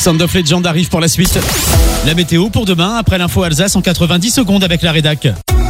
Sound of Legend arrive pour la suite. La météo pour demain, après l'info Alsace en 90 secondes avec la rédac.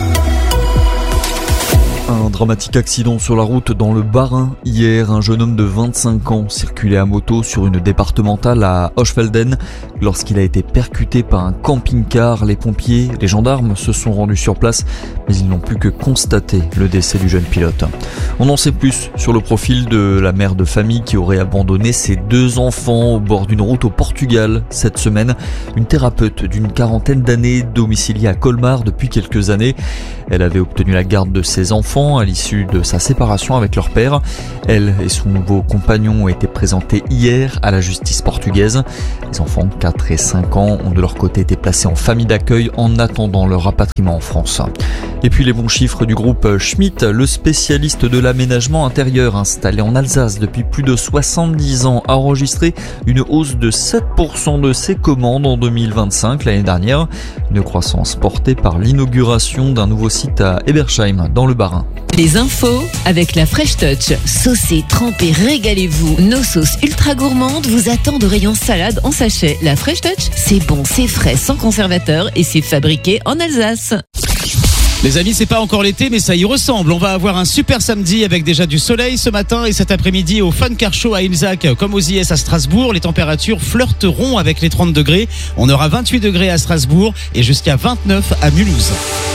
Un dramatique accident sur la route dans le Bas-Rhin. Hier, un jeune homme de 25 ans circulait à moto sur une départementale à Hochfelden lorsqu'il a été percuté par un camping-car. Les pompiers, les gendarmes se sont rendus sur place, mais ils n'ont pu que constater le décès du jeune pilote. On en sait plus sur le profil de la mère de famille qui aurait abandonné ses 2 enfants au bord d'une route au Portugal cette semaine. Une thérapeute d'une 40aine d'années domiciliée à Colmar depuis quelques années. Elle avait obtenu la garde de ses enfants à l'issue de sa séparation avec leur père. Elle et son nouveau compagnon ont été présentés hier à la justice portugaise. Les enfants de 4 et 5 ans ont de leur côté été placés en famille d'accueil en attendant leur rapatriement en France. Et puis les bons chiffres du groupe Schmitt, le spécialiste de l'aménagement intérieur installé en Alsace depuis plus de 70 ans, a enregistré une hausse de 7% de ses commandes en 2025 l'année dernière. Une croissance portée par l'inauguration d'un nouveau site à Ebersheim dans le Bas-Rhin. Les infos avec la Fresh Touch. Saucez, trempez, régalez-vous. Nos sauces ultra gourmandes vous attendent au rayon salade en sachet. La Fresh Touch, c'est bon, c'est frais, sans conservateur et c'est fabriqué en Alsace. Les amis, c'est pas encore l'été, mais ça y ressemble. On va avoir un super samedi avec déjà du soleil ce matin et cet après-midi au Fun Car Show à Ilzac, comme aux IS à Strasbourg. Les températures flirteront avec les 30 degrés. On aura 28 degrés à Strasbourg et jusqu'à 29 à Mulhouse.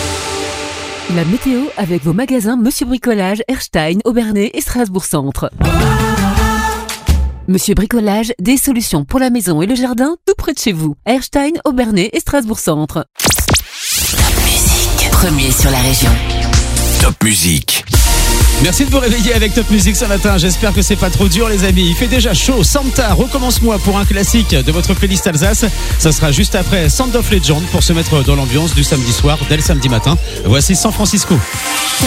La météo avec vos magasins Monsieur Bricolage, Erstein, Obernai et Strasbourg Centre. Monsieur Bricolage, des solutions pour la maison et le jardin tout près de chez vous. Erstein, Obernai et Strasbourg Centre. Top Music, premier sur la région. Top Music. Merci de vous réveiller avec Top Music ce matin. J'espère que c'est pas trop dur, les amis. Il fait déjà chaud. Santa, recommence-moi pour un classique de votre playlist Alsace. Ça sera juste après Sound of Legend pour se mettre dans l'ambiance du samedi soir dès le samedi matin. Voici San Francisco.